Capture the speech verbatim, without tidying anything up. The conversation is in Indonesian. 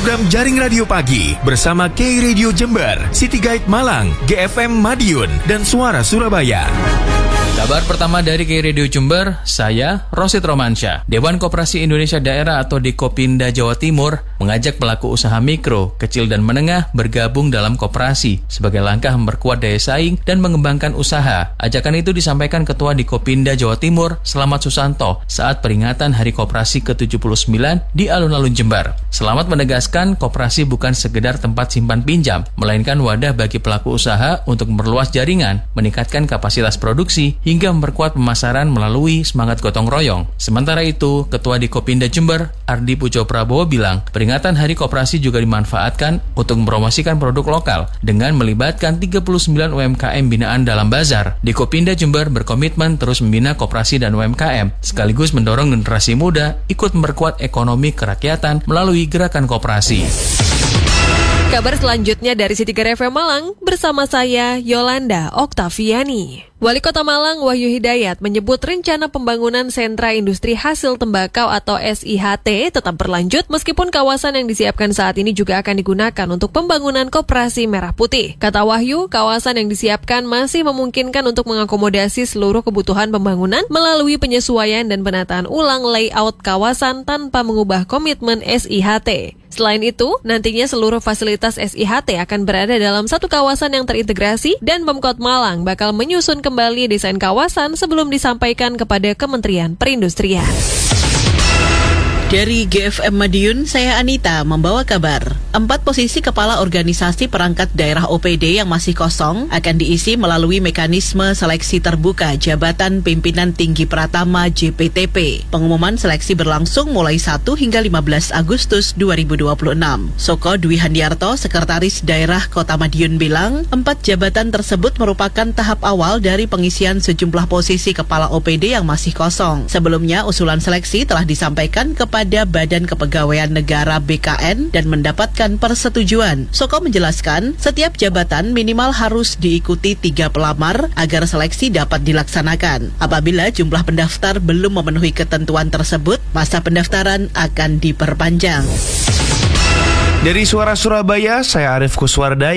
program Jaring Radio Pagi bersama K Radio Jember, City Guide Malang, G F M Madiun, dan Suara Surabaya. Kabar pertama dari K Radio Jember, saya Rosid Romansyah. Dewan Koperasi Indonesia Daerah atau Dikopinda Jawa Timur mengajak pelaku usaha mikro, kecil dan menengah bergabung dalam koperasi sebagai langkah memperkuat daya saing dan mengembangkan usaha. Ajakan itu disampaikan Ketua Dikopinda Jawa Timur, Selamat Susanto, saat peringatan Hari Koperasi ke tujuh puluh sembilan di Alun-Alun Jember. Selamat menegaskan koperasi bukan sekedar tempat simpan pinjam, melainkan wadah bagi pelaku usaha untuk memperluas jaringan, meningkatkan kapasitas produksi, hingga memperkuat pemasaran melalui semangat gotong royong. Sementara itu, Ketua Dikopinda Jember, Ardi Pujo Prabowo bilang, peringatan Hari Koperasi juga dimanfaatkan untuk mempromosikan produk lokal dengan melibatkan tiga puluh sembilan U M K M binaan dalam bazar. Dikopinda Jember berkomitmen terus membina koperasi dan U M K M, sekaligus mendorong generasi muda ikut memperkuat ekonomi kerakyatan melalui gerakan koperasi. Kabar selanjutnya dari City Guide F M Malang bersama saya Yolanda Oktaviani. Wali Kota Malang Wahyu Hidayat menyebut rencana pembangunan sentra industri hasil tembakau atau S I H T tetap berlanjut meskipun kawasan yang disiapkan saat ini juga akan digunakan untuk pembangunan koperasi merah putih. Kata Wahyu, kawasan yang disiapkan masih memungkinkan untuk mengakomodasi seluruh kebutuhan pembangunan melalui penyesuaian dan penataan ulang layout kawasan tanpa mengubah komitmen S I H T. Selain itu, nantinya seluruh fasilitas S I H T akan berada dalam satu kawasan yang terintegrasi dan Pemkot Malang bakal menyusun kembali desain kawasan sebelum disampaikan kepada Kementerian Perindustrian. Dari G F M Madiun, saya Anita membawa kabar. Empat posisi kepala organisasi perangkat daerah O P D yang masih kosong akan diisi melalui mekanisme seleksi terbuka Jabatan Pimpinan Tinggi Pratama J P T P. Pengumuman seleksi berlangsung mulai satu hingga lima belas Agustus dua ribu dua puluh enam. Soko Dwi Handiarto, Sekretaris Daerah Kota Madiun bilang, empat jabatan tersebut merupakan tahap awal dari pengisian sejumlah posisi kepala O P D yang masih kosong. Sebelumnya, usulan seleksi telah disampaikan kepada pada Badan Kepegawaian Negara B K N dan mendapatkan persetujuan. Soko menjelaskan, setiap jabatan minimal harus diikuti tiga pelamar agar seleksi dapat dilaksanakan. Apabila jumlah pendaftar belum memenuhi ketentuan tersebut, masa pendaftaran akan diperpanjang. Dari Suara Surabaya, saya Arif Kuswarda.